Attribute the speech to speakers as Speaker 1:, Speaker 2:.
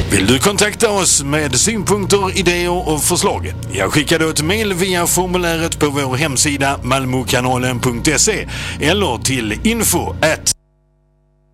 Speaker 1: Vill du kontakta oss med synpunkter, idéer och förslag? Jag skickar då ett mejl via formuläret på vår hemsida malmokanalen.se eller till info@